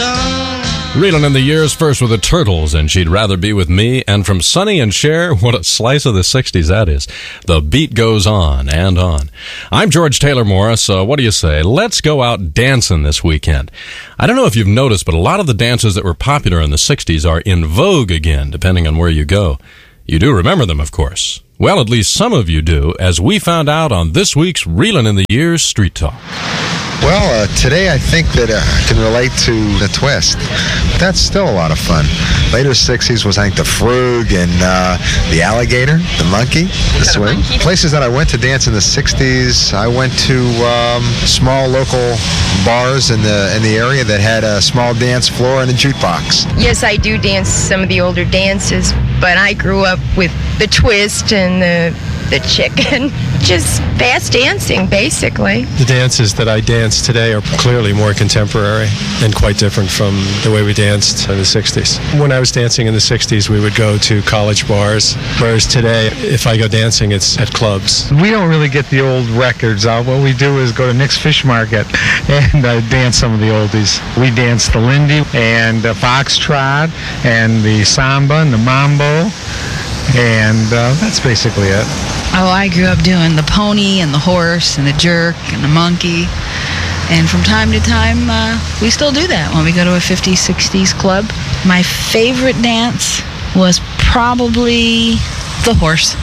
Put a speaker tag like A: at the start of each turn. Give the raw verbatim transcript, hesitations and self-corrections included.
A: on.
B: Reeling in the years, first with the Turtles, and She'd Rather Be With Me. And from Sonny and Cher, what a slice of the sixties that is. The beat goes on and on. I'm George Taylor Morris, so what do you say? Let's go out dancing this weekend. I don't know if you've noticed, but a lot of the dances that were popular in the sixties are in vogue again, depending on where you go. You do remember them, of course. Well, at least some of you do, as we found out on this week's Reeling in the Years Street Talk.
C: Well, uh, today I think that uh, I can relate to the twist. That's still a lot of fun. Later sixties was, I think, the Frug and uh, the Alligator, the Monkey, the Swing. Places that I went to dance in the sixties, I went to um, small local bars in the in the area that had a small dance floor and a jukebox.
D: Yes, I do dance some of the older dances, but I grew up with the twist and the the chicken, just fast dancing, basically.
E: The dances that I dance today are clearly more contemporary and quite different from the way we danced in the sixties. When I was dancing in the sixties, we would go to college bars, whereas today, if I go dancing, it's at clubs.
F: We don't really get the old records out. What we do is go to Nick's Fish Market and uh, dance some of the oldies. We dance the Lindy and the Foxtrot and the Samba and the Mambo, and uh, that's basically it.
G: Oh, I grew up doing the pony and the horse and the jerk and the monkey. And from time to time, uh, we still do that when we go to a fifties, sixties club. My favorite dance was probably the horse.